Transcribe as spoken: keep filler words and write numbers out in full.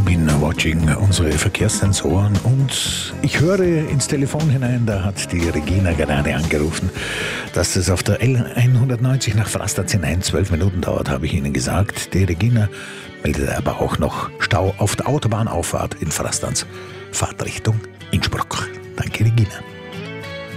I've been watching unsere Verkehrssensoren und ich höre ins Telefon hinein, da hat die Regina gerade angerufen, dass es auf der L hundertneunzig nach Frastadt hinein zwölf Minuten dauert, habe ich Ihnen gesagt. Die Regina meldet aber auch noch Stau auf der Autobahnauffahrt in Frastadt, Fahrtrichtung Innsbruck. Danke, Regina.